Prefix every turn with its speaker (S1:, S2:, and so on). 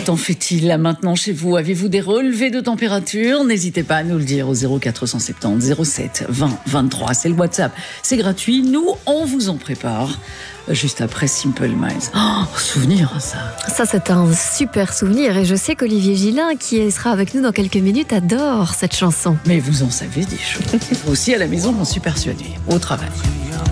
S1: temps fait-il là maintenant chez vous? Avez-vous des relevés de température? N'hésitez pas à nous le dire au 0470 07 20 23. C'est le WhatsApp, c'est gratuit. Nous, on vous en prépare juste après Simple Minds. Oh, souvenir ça.
S2: Ça, c'est un super souvenir. Et je sais qu'Olivier Gillin, qui sera avec nous dans quelques minutes, adore cette chanson.
S1: Mais vous en savez des choses. Vous aussi à la maison, j'en suis persuadée. Au travail.